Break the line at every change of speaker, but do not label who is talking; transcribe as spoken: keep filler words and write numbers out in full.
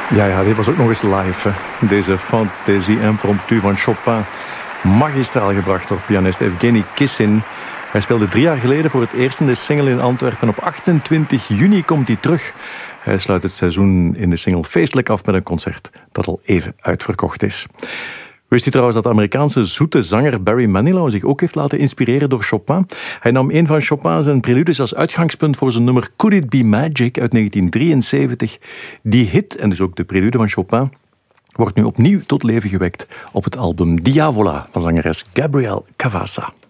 Ja, ja, dit was ook nog eens live. Hè. Deze Fantaisie impromptu van Chopin. Magistraal gebracht door pianist Evgeny Kissin. Hij speelde drie jaar geleden voor het eerst in de single in Antwerpen. Op achtentwintig juni komt hij terug. Hij sluit het seizoen in de single feestelijk af met een concert dat al even uitverkocht is. Wist u trouwens dat de Amerikaanse zoete zanger Barry Manilow zich ook heeft laten inspireren door Chopin? Hij nam een van Chopin's preludes als uitgangspunt voor zijn nummer Could It Be Magic uit negentien drieënzeventig. Die hit, en dus ook de prelude van Chopin, wordt nu opnieuw tot leven gewekt op het album Diavola van zangeres Gabrielle Cavassa.